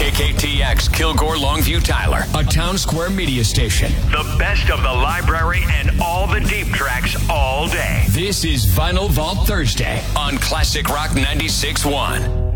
KKTX Kilgore Longview Tyler, a Town Square media station. The best of the library and all the deep tracks all day. This is Vinyl Vault Thursday on Classic Rock 96.1.